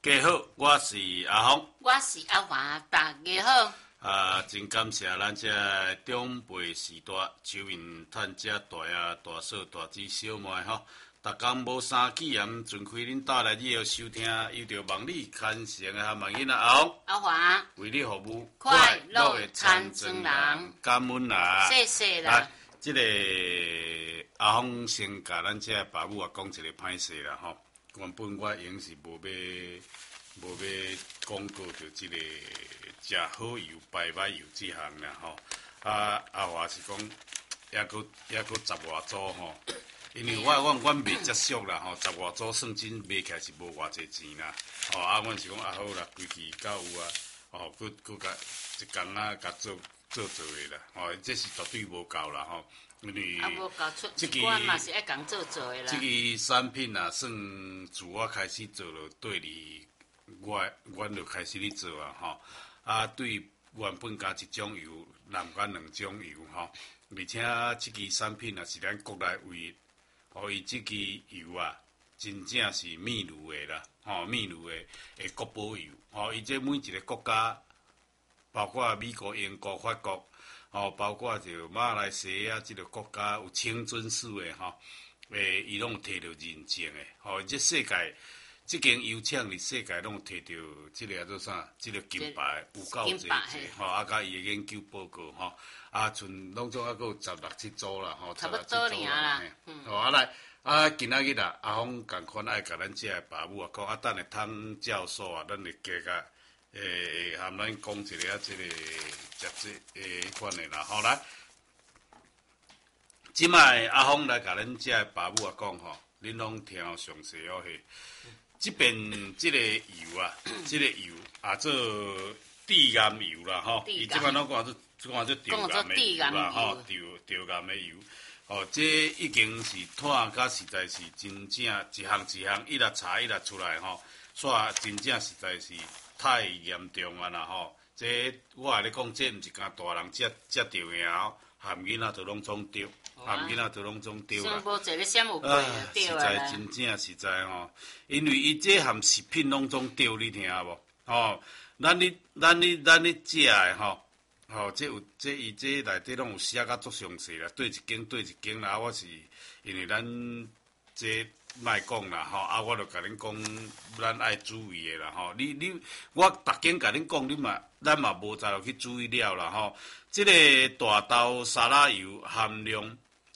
家好，我是阿峰， 我是阿华，大家好。 真感谢咱这长辈时代手面趁这大爷、大嫂、大姊、小妹吼，逐工无三气严，准开恁带来以后收听，又着望你牵成的网囡仔阿峰、 阿华为你服务， 快乐的田庄人， 感恩啦， 谢谢啦。 这个阿峰先甲咱这爸母啊讲一个歹势啦吼，原本我应是无要讲到着这个食好油、拜拜油这项啦吼。阿华是讲还佫10外组吼，因为我袂接触啦吼，10外组算真卖起来是无偌济钱啦。阮是讲好啦，规期到有啊，佫甲一工仔甲做诶啦，这是绝对无够啦吼。因为无够出，一寡嘛是爱共做诶啦。 这个产品啊，算自我开始做了对你。阮就开始咧做啊，对原本加一种油，南加2种油而且这支产品也是咱国内唯一，伊这支油啊，真正是秘鲁的啦，秘鲁的国宝油，伊这每一个国家，包括美国、英国、法国，包括就马来西亚这个国家有清真寺的伊拢摕到认证的，这世界。这间油厂伫世界拢摕到这个叫做啥？这个金牌有够济，甲伊的研究报告剩拢总佫有16-17组啦， 差不多啦。 来，今仔日啦，阿峰共款爱甲咱这爸母讲，等下汤教授咱会加甲含咱讲一个这个食款的啦，来，即摆阿峰来甲咱这爸母讲恁拢听详细嘿。这边这个油啊，这个油做地岩油啦伊即摆拢讲做地岩油啦地岩的油，这已经是碳甲实在是真正一项一直查一直出来煞真正实在是太严重啊啦这我来讲，这毋是干大人食着的含囡仔都拢总丢，含囡仔都拢总丢啦。 无坐咧啥有贵就丢啊！真正实在因为伊这含食品拢总丢，你听无？咱咧食的这伊这内底拢有写甲足详细啦，对一间啦。我是因为咱这莫讲啦我就甲恁讲，咱爱注意的啦我逐间甲恁讲，咱嘛无再去注意了啦这个大豆沙拉油含量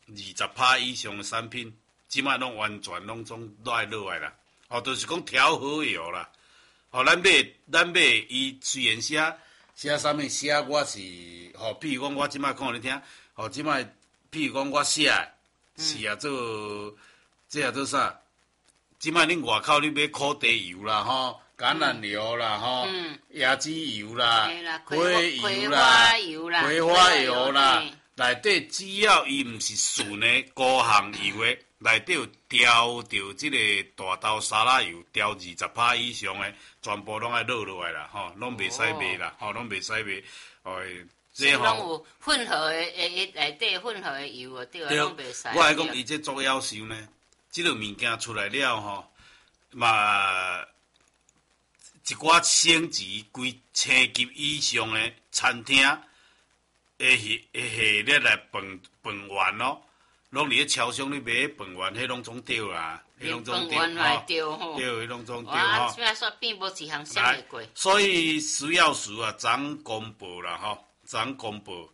20%以上的产品，即摆拢完全拢总落来啦。就是讲调和油啦。咱买伊虽然写啥物写我是譬如讲我即摆讲互你听，即摆譬如讲我写是这做啥？即摆恁外口你买烤地油啦橄榄油啦椰子油啦花油啦葵花油啦，内底只要伊毋是纯的高项油的，内底有调着即个大豆沙拉油调20%以上的，全部拢爱落来啦拢袂使卖啦拢袂使卖这拢有混合的内底混合的油对，拢袂使。 我来讲伊这做夭寿呢，即个物件出来了嘛一寡升级规星级以上的餐厅的系列来饭丸拢伫咧超商咧买饭丸，迄拢总丢啦，迄拢总丢迄拢总丢即摆煞变无一项写袂过。 所以需要时啊，昨公布啦昨公布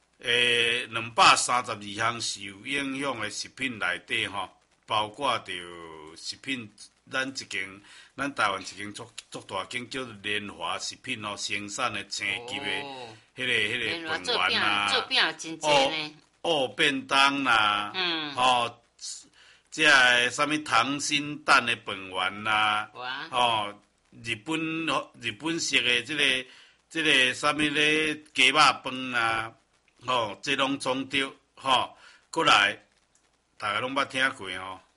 232项受影响的食品内底包括着食品。咱台湾一间足大间叫联华食品生产的星级的迄个饭丸啦， 做饼真济呢。 便当啦，这个啥物溏心蛋的饭丸啦，日本式的这个啥物咧鸡肉饭啦，这拢总丢过来，大家拢捌听过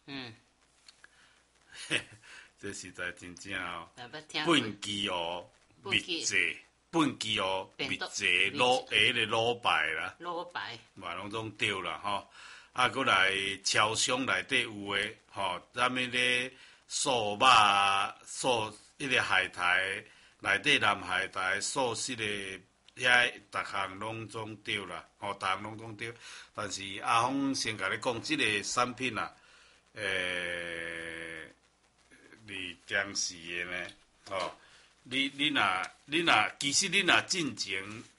这实在真正本鸡蜜蔗，本鸡蜜蔗卤排啦，嘛拢总丢啦过来超商内底有诶咱们咧素肉迄个海苔内底南海苔素食的遐，逐项拢总对啦，吼，逐项拢总对。但是阿峰先甲你讲，即个产品啊，你当时的呢，吼，你若其实你若进前